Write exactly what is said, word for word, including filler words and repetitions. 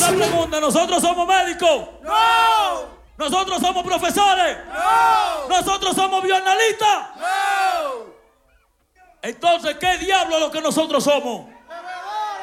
la pregunta, ¿nosotros somos médicos? ¡No! ¿Nosotros somos profesores? ¡No! ¿Nosotros somos bioanalistas? ¡No! Entonces, ¿qué diablo es lo que nosotros somos?